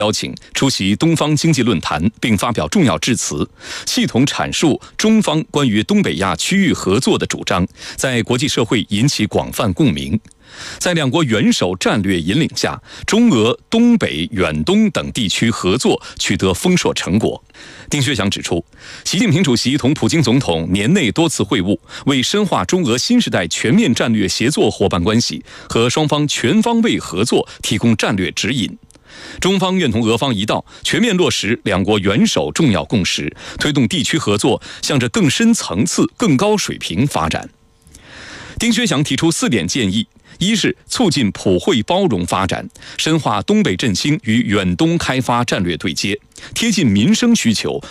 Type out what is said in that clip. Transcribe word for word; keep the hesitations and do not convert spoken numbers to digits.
邀请出席东方经济论坛，并发表重要致辞，系统阐述中方关于东北亚区域合作的主张，在国际社会引起广泛共鸣。在两国元首战略引领下，中俄、东北、远东等地区合作取得丰硕成果。丁薛祥指出，习近平主席同普京总统年内多次会晤，为深化中俄新时代全面战略协作伙伴关系和双方全方位合作提供战略指引。中方愿同俄方一道，全面落实两国元首重要共识，推动地区合作向着更深层次、更高水平发展。丁薛祥提出四点建议：一是促进普惠包容发展，深化东北振兴与远东开发战略对接，贴近民生需求，